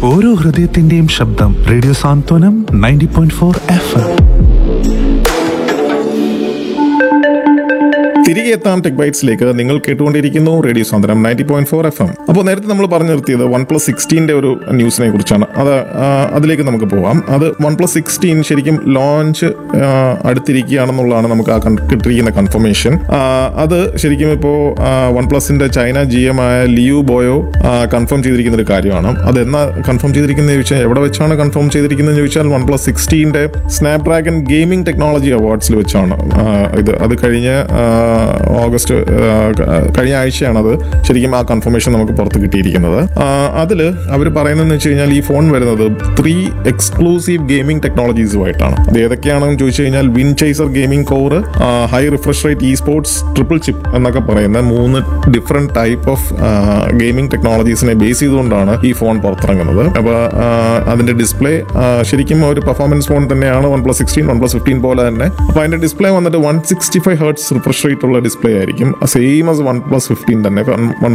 ഓരോ ഹൃദയത്തിന്റെയും ശബ്ദം. റേഡിയോ സാന്ത്വനം 90.4 FM. തിരികെ എത്താം ടെക് ബൈറ്റ്സിലേക്ക്. നിങ്ങൾ കേട്ടുകൊണ്ടിരിക്കുന്നു റേഡിയോ സാന്ത്വനം 90.4 FM. അപ്പോൾ നേരത്തെ നമ്മൾ പറഞ്ഞു നിർത്തിയത് OnePlus 16 ഒരു ന്യൂസിനെ കുറിച്ചാണ്. അതിലേക്ക് നമുക്ക് പോവാം. അത് OnePlus 16 ശരിക്കും ലോഞ്ച് അടുത്തിരിക്കുകയാണെന്നുള്ളതാണ് നമുക്ക് കിട്ടിയിരിക്കുന്ന കൺഫർമേഷൻ. അത് ശരിക്കും ഇപ്പോൾ OnePlusന്റെ ചൈന GM ആയ ലിയു ബോയോ കൺഫേം ചെയ്തിരിക്കുന്ന ഒരു കാര്യമാണ്. അത് എന്നാ കൺഫേം ചെയ്തിരിക്കുന്നത് ചോദിച്ചാൽ, എവിടെ വെച്ചാണ് കൺഫേം ചെയ്തിരിക്കുന്നത് ചോദിച്ചാൽ, OnePlus 16 സ്നാപ്ഡ്രാഗൺ ഗെയിമിംഗ് ടെക്നോളജി അവാർഡ്സിൽ വെച്ചാണ് അത് കഴിഞ്ഞ ഓഗസ്റ്റ് കഴിഞ്ഞ ആഴ്ചയാണത് ശരിക്കും ആ കൺഫർമേഷൻ നമുക്ക് പുറത്ത് കിട്ടിയിരിക്കുന്നത്. അതിൽ അവർ പറയുന്നതെന്ന് വെച്ച് കഴിഞ്ഞാൽ, ഈ ഫോൺ വരുന്നത് 3 എക്സ്ക്ലൂസീവ് ഗെയിമിംഗ് ടെക്നോളജീസുമായിട്ടാണ്. അത് ഏതൊക്കെയാണെന്ന് ചോദിച്ചു കഴിഞ്ഞാൽ, win chaser gaming core, high refresh rate E sports, triple chip എന്നൊക്കെ പറയുന്ന 3 different type of gaming ടെക്നോളജീസിനെ base ചെയ്തുകൊണ്ടാണ് ഈ ഫോൺ പുറത്തിറങ്ങുന്നത്. അപ്പോൾ അതിന്റെ ഡിസ്പ്ലേ ശരിക്കും ഒരു പെർഫോമൻസ് ഫോൺ തന്നെയാണ്. OnePlus 16, OnePlus 15 പോലെ തന്നെ. അപ്പോൾ അതിന്റെ ഡിസ്പ്ലേ വന്നിട്ട് 165 Hz റിഫ്രഷ് റേറ്റ് ഉള്ള ഡിസ്പ്ലേ ആയിരിക്കും. സെയിം ആസ് OnePlus 15 തന്നെ.